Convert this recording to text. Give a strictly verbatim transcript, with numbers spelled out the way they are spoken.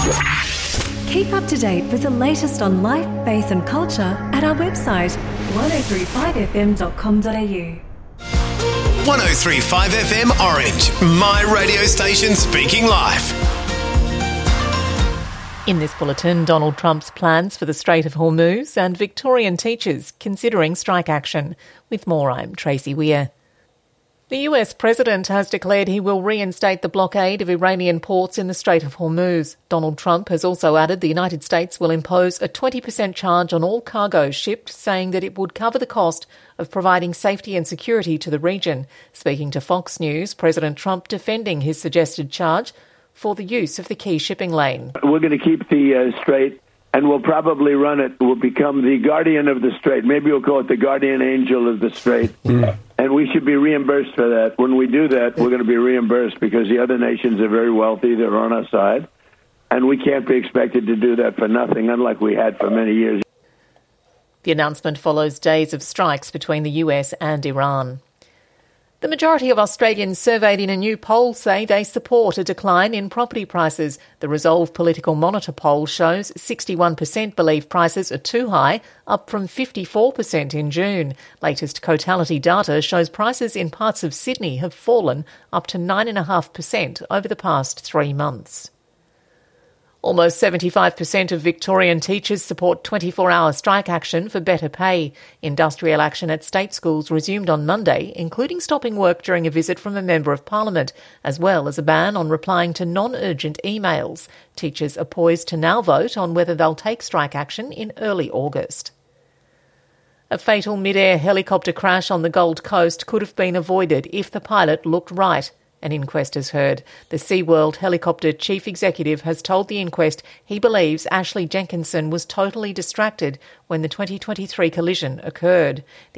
Keep up to date with the latest on life, faith and culture at our website, ten thirty-five f m dot com dot a u. one oh three point five F M Orange, my radio station speaking life. In this bulletin, Donald Trump's plans for the Strait of Hormuz and Victorian teachers considering strike action. With more, I'm Tracy Weir. The U S president has declared he will reinstate the blockade of Iranian ports in the Strait of Hormuz. Donald Trump has also added the United States will impose a twenty percent charge on all cargo shipped, saying that it would cover the cost of providing safety and security to the region. Speaking to Fox News, President Trump defending his suggested charge for the use of the key shipping lane. We're going to keep the uh, strait, and we'll probably run it. We'll become the guardian of the strait. Maybe we'll call it the guardian angel of the strait. Mm. And we should be reimbursed for that. When we do that, we're going to be reimbursed because the other nations are very wealthy. They're on our side. And we can't be expected to do that for nothing, unlike we had for many years. The announcement follows days of strikes between the U S and Iran. The majority of Australians surveyed in a new poll say they support a decline in property prices. The Resolve Political Monitor poll shows sixty-one percent believe prices are too high, up from fifty-four percent in June. Latest Cotality data shows prices in parts of Sydney have fallen up to nine point five percent over the past three months. Almost seventy-five percent of Victorian teachers support twenty-four hour strike action for better pay. Industrial action at state schools resumed on Monday, including stopping work during a visit from a Member of Parliament, as well as a ban on replying to non-urgent emails. Teachers are poised to now vote on whether they'll take strike action in early August. A fatal mid-air helicopter crash on the Gold Coast could have been avoided if the pilot looked right. An inquest has heard. The SeaWorld helicopter chief executive has told the inquest he believes Ashley Jenkinson was totally distracted when the twenty twenty-three collision occurred.